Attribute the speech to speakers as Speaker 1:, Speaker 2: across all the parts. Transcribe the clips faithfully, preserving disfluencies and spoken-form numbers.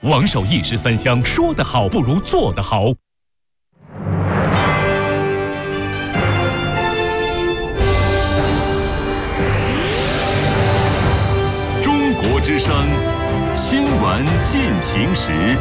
Speaker 1: 王守义十三香，说得好不如做得好。中国之声，新闻进行时。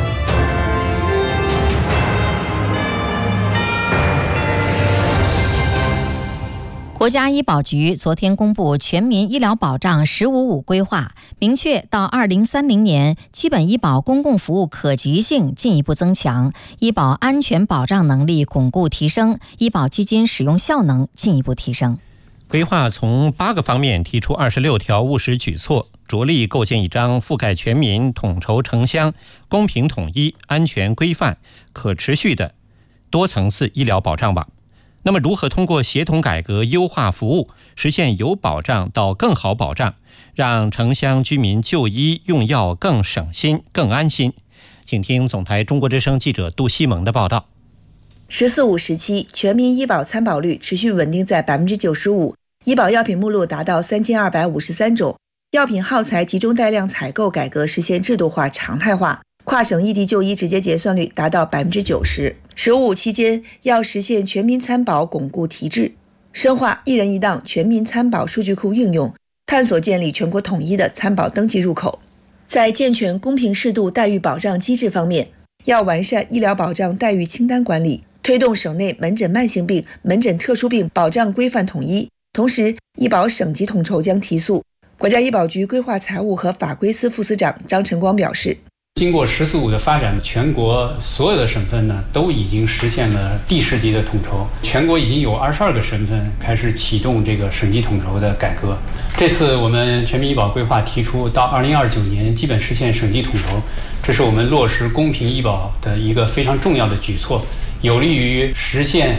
Speaker 2: 国家医保局昨天公布全民医疗保障“十五五”规划，明确到二零三零年，基本医保公共服务可及性进一步增强，医保安全保障能力巩固提升，医保基金使用效能进一步提升。
Speaker 3: 规划从八个方面提出二十六条务实举措，着力构建一张覆盖全民、统筹城乡、公平统一、安全规范、可持续的多层次医疗保障网。那么如何通过协同改革优化服务，实现由保障到更好保障，让城乡居民就医用药更省心更安心？请听总台中国之声记者杜西蒙的报道。
Speaker 4: 十四五时期，全民医保参保率持续稳定在 百分之九十五， 医保药品目录达到三千二百五十三种，药品耗材集中带量采购改革实现制度化常态化，跨省异地就医直接结算率达到 百分之九十。 十五五期间要实现全民参保巩固提质，深化一人一档全民参保数据库应用，探索建立全国统一的参保登记入口。在健全公平适度待遇保障机制方面，要完善医疗保障待遇清单管理，推动省内门诊慢性病、门诊特殊病保障规范统一。同时，医保省级统筹将提速。国家医保局规划财务和法规司副司长张晨光表示，
Speaker 5: 经过“十四五”的发展，全国所有的省份呢都已经实现了地市级的统筹，全国已经有二十二个省份开始启动这个省级统筹的改革。这次我们全民医保规划提出，到二零二九年基本实现省级统筹，这是我们落实公平医保的一个非常重要的举措，有利于实现